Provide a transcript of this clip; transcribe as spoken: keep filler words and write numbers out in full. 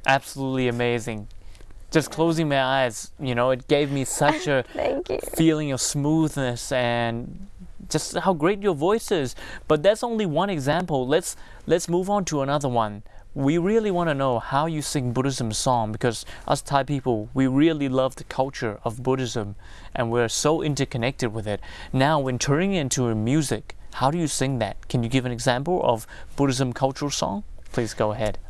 Absolutely amazing. Just closing my eyes, you know, it gave me such a Thank you. feeling of smoothness and just how great your voice is. But that's only one example. Let's let's move on to another one. We really want to know how you sing Buddhism song, because us Thai people, we really love the culture of Buddhism and we're so interconnected with it. Now, when turning it into a music, how do you sing that? Can you give an example of Buddhism cultural song? Please go ahead.